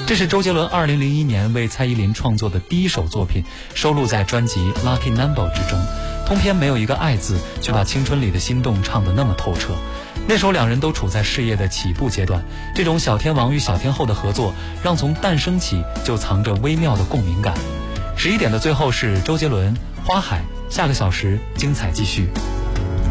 这是周杰伦2001年为蔡依林创作的第一首作品，收录在专辑《Lucky Number》之中。通篇没有一个爱字，却把青春里的心动唱得那么透彻。那时候两人都处在事业的起步阶段，这种小天王与小天后的合作，让从诞生起就藏着微妙的共鸣感。11点的最后是周杰伦《花海》，下个小时精彩继续。